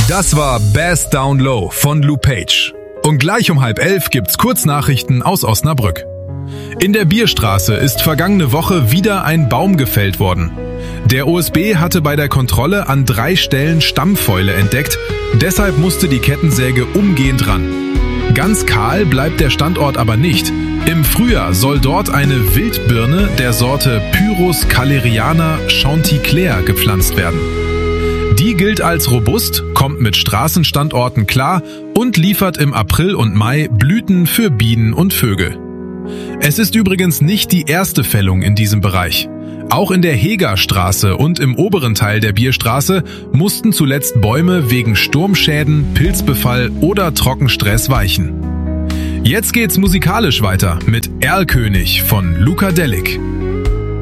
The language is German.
Das war Bass Down Low von Lou Page. Und gleich um 10:30 gibt's Kurznachrichten aus Osnabrück. In der Bierstraße ist vergangene Woche wieder ein Baum gefällt worden. Der OSB hatte bei der Kontrolle an 3 Stellen Stammfäule entdeckt, deshalb musste die Kettensäge umgehend ran. Ganz kahl bleibt der Standort aber nicht. Im Frühjahr soll dort eine Wildbirne der Sorte Pyrus caleriana chanticleer gepflanzt werden. Die gilt als robust, kommt mit Straßenstandorten klar und liefert im April und Mai Blüten für Bienen und Vögel. Es ist übrigens nicht die erste Fällung in diesem Bereich. Auch in der Hegerstraße und im oberen Teil der Bierstraße mussten zuletzt Bäume wegen Sturmschäden, Pilzbefall oder Trockenstress weichen. Jetzt geht's musikalisch weiter mit Erlkönig von Luca Delic.